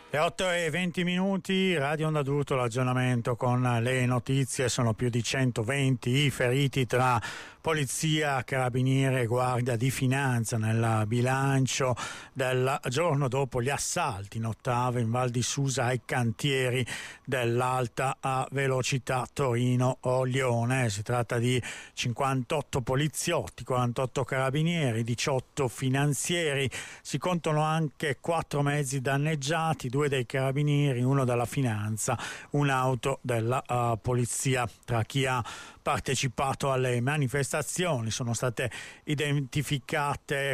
Le 8:20, Radio Onda d'Urto, l'aggiornamento con le notizie. Sono più di 120 i feriti tra polizia, carabinieri e guardia di finanza nel bilancio del giorno dopo gli assalti in Ottava in Val di Susa ai cantieri dell'alta velocità Torino-Lione. Si tratta di 58 poliziotti, 48 carabinieri, 18 finanzieri. Si contano anche 4 mezzi danneggiati, 2 dei carabinieri, 1 della finanza, un'auto della polizia. Tra chi ha partecipato alle manifestazioni sono state identificate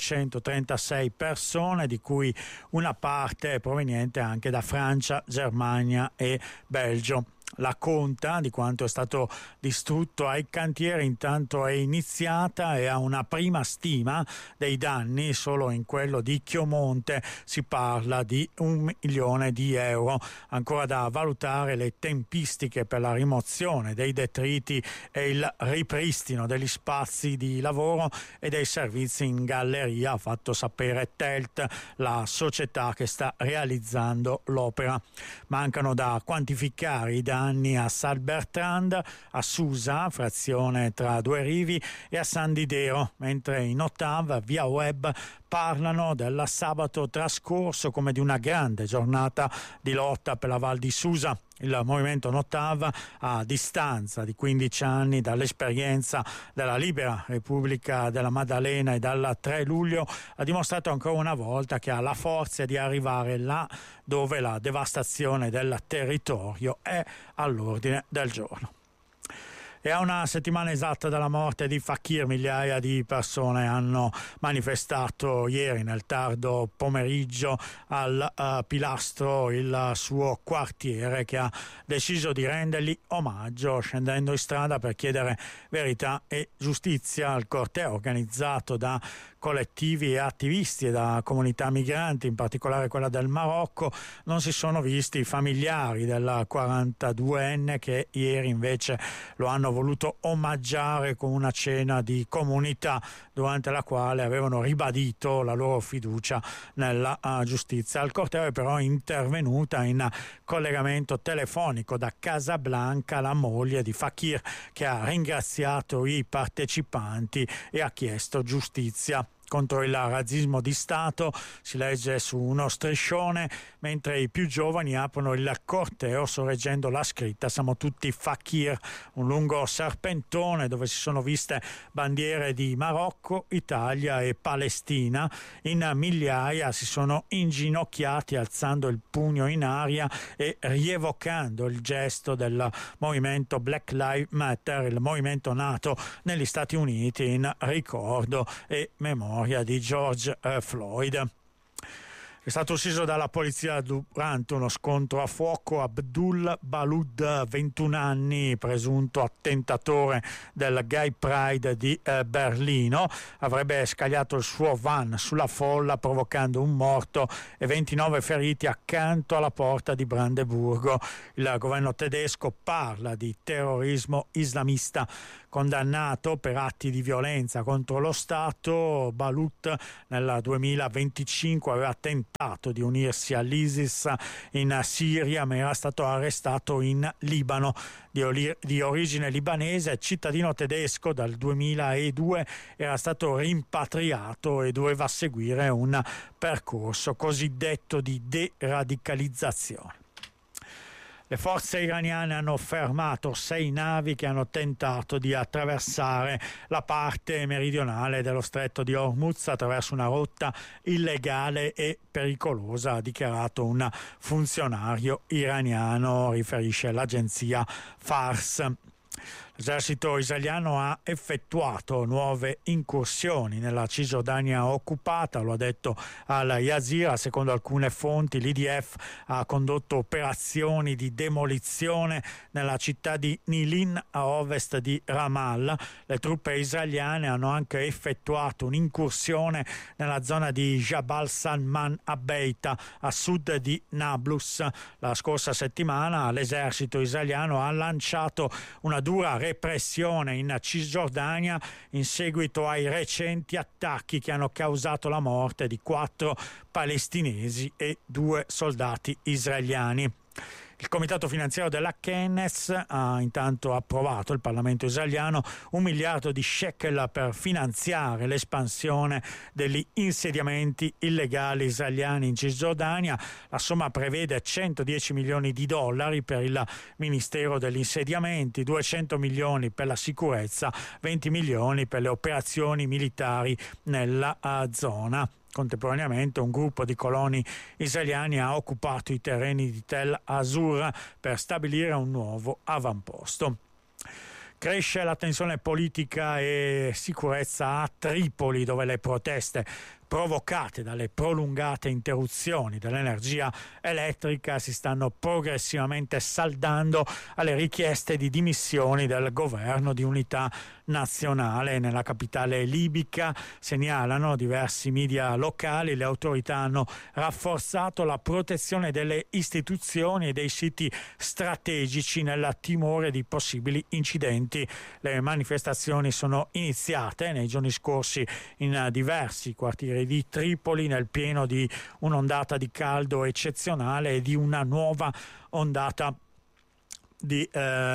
436 persone, di cui una parte proveniente anche da Francia, Germania e Belgio. La conta di quanto è stato distrutto ai cantieri intanto è iniziata e ha una prima stima dei danni. Solo in quello di Chiomonte si parla di 1 milione di euro. Ancora da valutare le tempistiche per la rimozione dei detriti e il ripristino degli spazi di lavoro e dei servizi in galleria, ha fatto sapere Telt, la società che sta realizzando l'opera. Mancano da quantificare i danni a Salbertrand, a Susa, frazione tra Due Rivi, e a San Didero, mentre in Ottava via web parlano del sabato trascorso come di una grande giornata di lotta per la Val di Susa. Il movimento Ottava, a distanza di 15 anni dall'esperienza della libera Repubblica della Maddalena e dal 3 luglio, ha dimostrato ancora una volta che ha la forza di arrivare là dove la devastazione del territorio è all'ordine del giorno. E a una settimana esatta dalla morte di Fakir, migliaia di persone hanno manifestato ieri nel tardo pomeriggio al Pilastro, il suo quartiere, che ha deciso di rendergli omaggio scendendo in strada per chiedere verità e giustizia. Il corteo, organizzato da collettivi e attivisti e da comunità migranti, in particolare quella del Marocco, non si sono visti i familiari del 42enne, che ieri invece lo hanno voluto omaggiare con una cena di comunità durante la quale avevano ribadito la loro fiducia nella giustizia. Al corteo è però intervenuta in collegamento telefonico da Casablanca la moglie di Fakir, che ha ringraziato i partecipanti e ha chiesto giustizia. Contro il razzismo di Stato, si legge su uno striscione, mentre i più giovani aprono il corteo sorreggendo la scritta "Siamo tutti Fakir", un lungo serpentone dove si sono viste bandiere di Marocco, Italia e Palestina. In migliaia si sono inginocchiati alzando il pugno in aria e rievocando il gesto del movimento Black Lives Matter, il movimento nato negli Stati Uniti in ricordo e memoria di George Floyd. È stato ucciso dalla polizia durante uno scontro a fuoco Abdul Balud, 21 anni, presunto attentatore del Gay Pride di Berlino. Avrebbe scagliato il suo van sulla folla provocando un morto e 29 feriti accanto alla porta di Brandeburgo. Il governo tedesco parla di terrorismo islamista. Condannato per atti di violenza contro lo Stato, Balut nel 2025 aveva tentato di unirsi all'ISIS in Siria, ma era stato arrestato in Libano. Di origine libanese, cittadino tedesco dal 2002, era stato rimpatriato e doveva seguire un percorso cosiddetto di deradicalizzazione. Le forze iraniane hanno fermato 6 navi che hanno tentato di attraversare la parte meridionale dello stretto di Hormuz attraverso una rotta illegale e pericolosa, ha dichiarato un funzionario iraniano, riferisce l'agenzia Fars. L'esercito israeliano ha effettuato nuove incursioni nella Cisgiordania occupata, lo ha detto Al Jazeera. Secondo alcune fonti l'IDF ha condotto operazioni di demolizione nella città di Nilin a ovest di Ramallah. Le truppe israeliane hanno anche effettuato un'incursione nella zona di Jabal Salman a Beita, a sud di Nablus. La scorsa settimana l'esercito israeliano ha lanciato una dura repressione repressione in Cisgiordania in seguito ai recenti attacchi che hanno causato la morte di 4 palestinesi e 2 soldati israeliani. Il comitato finanziario della Knesset ha intanto approvato, il Parlamento israeliano, 1 miliardo di shekel per finanziare l'espansione degli insediamenti illegali israeliani in Cisgiordania. La somma prevede 110 milioni di dollari per il Ministero degli Insediamenti, 200 milioni per la sicurezza, 20 milioni per le operazioni militari nella zona. Contemporaneamente un gruppo di coloni israeliani ha occupato i terreni di Tel Asur per stabilire un nuovo avamposto. Cresce la tensione politica e sicurezza a Tripoli, dove le proteste provocate dalle prolungate interruzioni dell'energia elettrica si stanno progressivamente saldando alle richieste di dimissioni del governo di unità nazionale. Nella capitale libica, segnalano diversi media locali, le autorità hanno rafforzato la protezione delle istituzioni e dei siti strategici nel timore di possibili incidenti. Le manifestazioni sono iniziate nei giorni scorsi in diversi quartieri di Tripoli, nel pieno di un'ondata di caldo eccezionale e di una nuova ondata di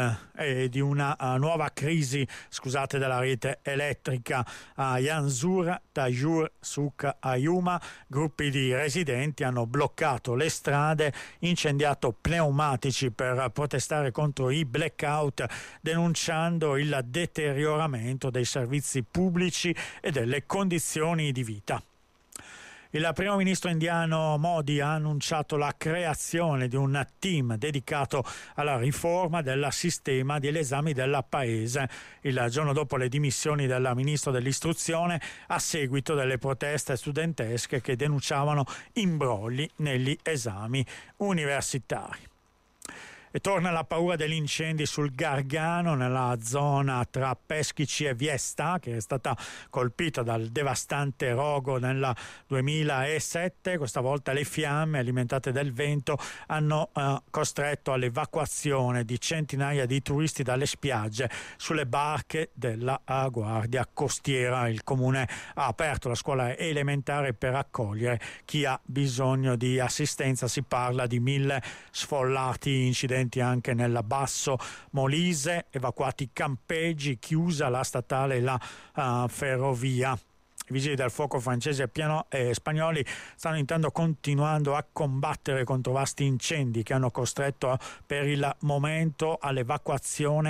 una nuova crisi della rete elettrica a Yanzur, Tajur, Suk, Ayuma. Gruppi di residenti hanno bloccato le strade, incendiato pneumatici per protestare contro i blackout, denunciando il deterioramento dei servizi pubblici e delle condizioni di vita. Il primo ministro indiano Modi ha annunciato la creazione di un team dedicato alla riforma del sistema degli esami del paese, il giorno dopo le dimissioni del ministro dell'istruzione a seguito delle proteste studentesche che denunciavano imbrogli negli esami universitari. E torna la paura degli incendi sul Gargano, nella zona tra Peschici e Viesta, che è stata colpita dal devastante rogo nel 2007. Questa volta le fiamme, alimentate dal vento, hanno costretto all'evacuazione di centinaia di turisti dalle spiagge sulle barche della Guardia Costiera. Il comune ha aperto la scuola elementare per accogliere chi ha bisogno di assistenza. Si parla di 1000 sfollati, incidenti anche nel Basso Molise, evacuati campeggi, chiusa la statale e la ferrovia. I vigili del fuoco francesi e spagnoli stanno intanto continuando a combattere contro vasti incendi che hanno costretto per il momento all'evacuazione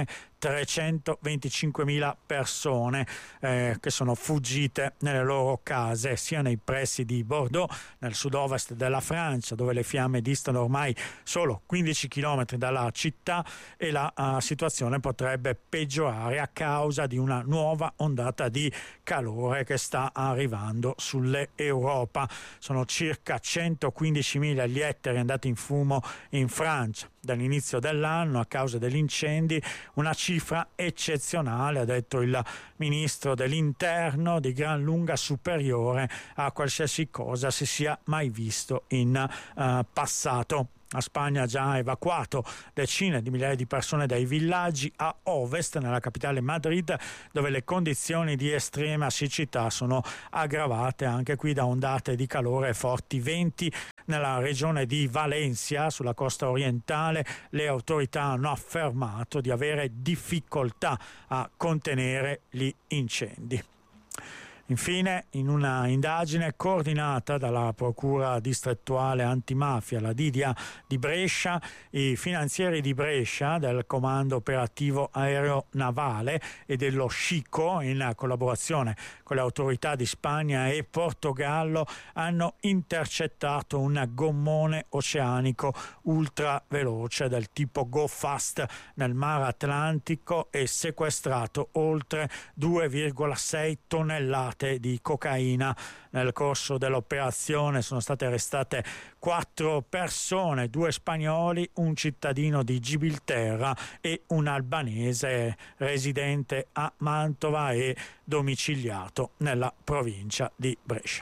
325.000 persone che sono fuggite nelle loro case, sia nei pressi di Bordeaux, nel sud-ovest della Francia, dove le fiamme distano ormai solo 15 km dalla città, e la situazione potrebbe peggiorare a causa di una nuova ondata di calore che sta arrivando sull'Europa. Sono circa 115.000 gli ettari andati in fumo in Francia dall'inizio dell'anno a causa degli incendi, una cifra eccezionale, ha detto il ministro dell'Interno, di gran lunga superiore a qualsiasi cosa si sia mai visto in passato. La Spagna ha già evacuato decine di migliaia di persone dai villaggi a ovest, nella capitale Madrid, dove le condizioni di estrema siccità sono aggravate anche qui da ondate di calore e forti venti. Nella regione di Valencia, sulla costa orientale, le autorità hanno affermato di avere difficoltà a contenere gli incendi. Infine, in una indagine coordinata dalla Procura distrettuale antimafia, la Didia di Brescia, i finanzieri di Brescia del Comando Operativo Aereo Navale e dello SCICO, in collaborazione con le autorità di Spagna e Portogallo, hanno intercettato un gommone oceanico ultraveloce del tipo Go Fast nel Mar Atlantico e sequestrato oltre 2,6 tonnellate di cocaina. Nel corso dell'operazione sono state arrestate 4 persone, 2 spagnoli, un cittadino di Gibilterra e un albanese residente a Mantova e domiciliato nella provincia di Brescia.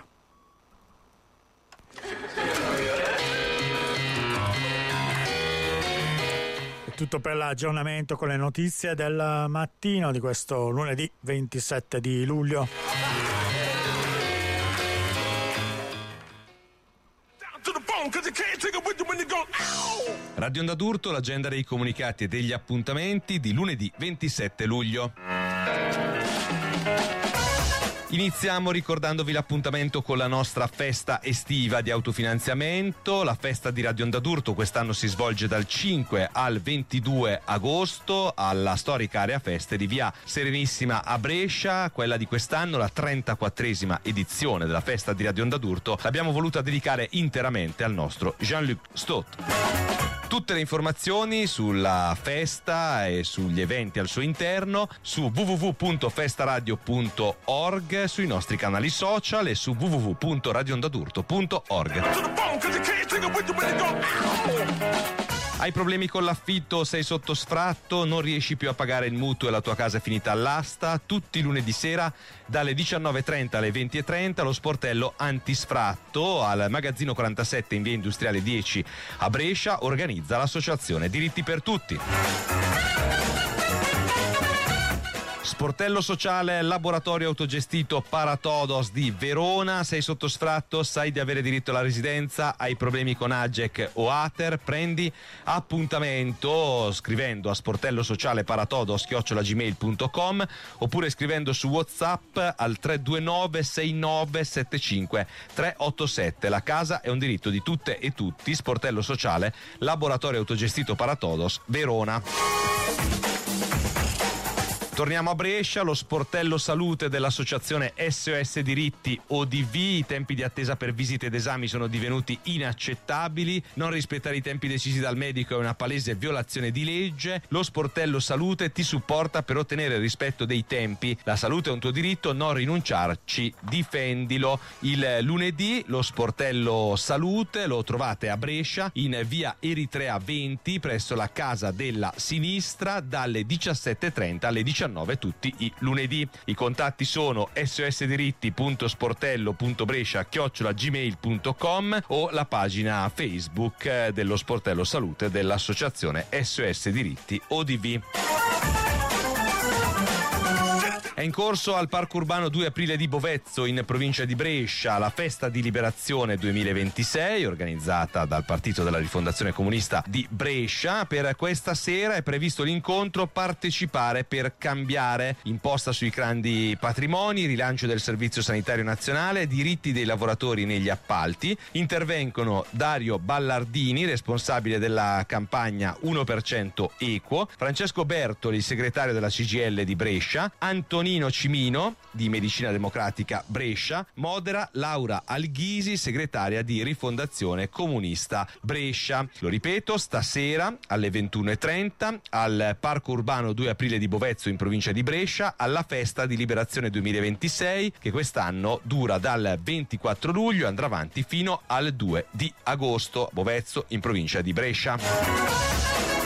Tutto per l'aggiornamento con le notizie del mattino di questo lunedì 27 di luglio. Radio Onda d'Urto, l'agenda dei comunicati e degli appuntamenti di lunedì 27 luglio. Iniziamo ricordandovi l'appuntamento con la nostra festa estiva di autofinanziamento. La festa di Radio Onda d'Urto quest'anno si svolge dal 5 al 22 agosto alla storica area feste di via Serenissima a Brescia. Quella di quest'anno, la 34esima edizione della festa di Radio Onda d'Urto, l'abbiamo voluta dedicare interamente al nostro Jean-Luc Stott. Tutte le informazioni sulla festa e sugli eventi al suo interno su www.festaradio.org, sui nostri canali social e su www.radioondadurto.org. Hai problemi con l'affitto, sei sotto sfratto, non riesci più a pagare il mutuo e la tua casa è finita all'asta? Tutti i lunedì sera dalle 19.30 alle 20.30 lo sportello antisfratto al magazzino 47 in via Industriale 10 a Brescia organizza l'associazione Diritti per Tutti. Sportello sociale laboratorio autogestito Paratodos di Verona. Sei sotto sfratto, sai di avere diritto alla residenza, hai problemi con Agec o Ater, prendi appuntamento scrivendo a sportellosocialeparatodos@gmail.com oppure scrivendo su WhatsApp al 329 6975 387. La casa è un diritto di tutte e tutti. Sportello sociale laboratorio autogestito Paratodos Verona. Torniamo a Brescia, lo sportello salute dell'associazione SOS Diritti ODV. I tempi di attesa per visite ed esami sono divenuti inaccettabili. Non rispettare i tempi decisi dal medico è una palese violazione di legge. Lo sportello salute ti supporta per ottenere il rispetto dei tempi. La salute è un tuo diritto, non rinunciarci, difendilo. Il lunedì lo sportello salute lo trovate a Brescia in via Eritrea 20 presso la Casa della Sinistra dalle 17.30 alle 19 tutti i lunedì. I contatti sono sosdiritti.sportello.brescia@gmail.com o la pagina Facebook dello sportello salute dell'associazione SOS Diritti ODV. È in corso al Parco Urbano 2 Aprile di Bovezzo, in provincia di Brescia, la Festa di Liberazione 2026, organizzata dal Partito della Rifondazione Comunista di Brescia. Per questa sera è previsto l'incontro Partecipare per cambiare, imposta sui grandi patrimoni, rilancio del Servizio Sanitario Nazionale, diritti dei lavoratori negli appalti. Intervengono Dario Ballardini, responsabile della campagna 1% Equo, Francesco Bertoli, segretario della CGIL di Brescia, Antonino Cimino di Medicina Democratica Brescia, modera Laura Alghisi, segretaria di Rifondazione Comunista Brescia. Lo ripeto, stasera alle 21.30 al Parco Urbano 2 Aprile di Bovezzo in provincia di Brescia, alla Festa di Liberazione 2026 che quest'anno dura dal 24 luglio e andrà avanti fino al 2 di agosto. Bovezzo in provincia di Brescia.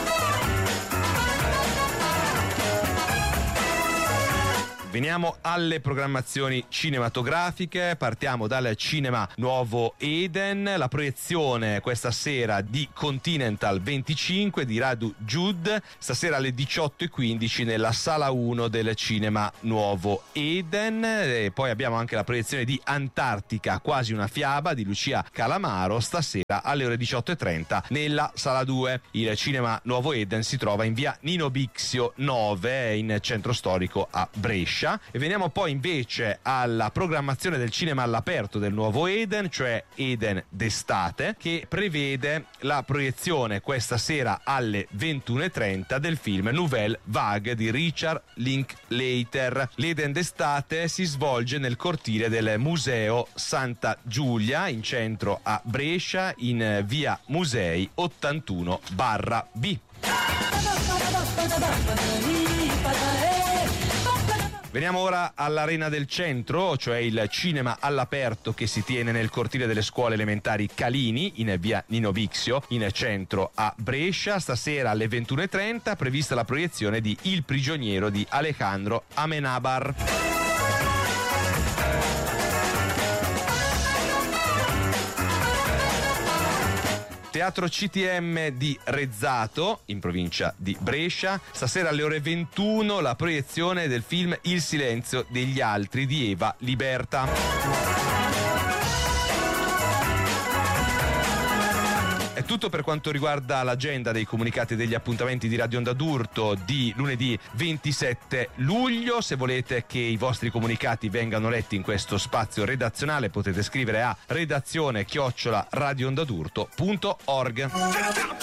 Veniamo alle programmazioni cinematografiche, partiamo dal cinema Nuovo Eden, la proiezione questa sera di Continental 25 di Radu Jude, stasera alle 18.15 nella sala 1 del cinema Nuovo Eden, e poi abbiamo anche la proiezione di Antartica, quasi una fiaba di Lucia Calamaro, stasera alle ore 18.30 nella sala 2. Il cinema Nuovo Eden si trova in via Nino Bixio 9 in centro storico a Brescia. E veniamo poi invece alla programmazione del cinema all'aperto del Nuovo Eden, cioè Eden d'estate, che prevede la proiezione questa sera alle 21.30 del film Nouvelle Vague di Richard Linklater. L'Eden d'estate si svolge nel cortile del Museo Santa Giulia in centro a Brescia in via Musei 81/B. Veniamo ora all'Arena del Centro, cioè il cinema all'aperto che si tiene nel cortile delle scuole elementari Calini in via Nino Bixio in centro a Brescia. Stasera alle 21.30 prevista la proiezione di Il prigioniero di Alejandro Amenábar. Teatro CTM di Rezzato, in provincia di Brescia. Stasera alle ore 21 la proiezione del film Il silenzio degli altri di Eva Liberta. È tutto per quanto riguarda l'agenda dei comunicati e degli appuntamenti di Radio Onda d'Urto di lunedì 27 luglio. Se volete che i vostri comunicati vengano letti in questo spazio redazionale potete scrivere a redazione@radioondadurto.org.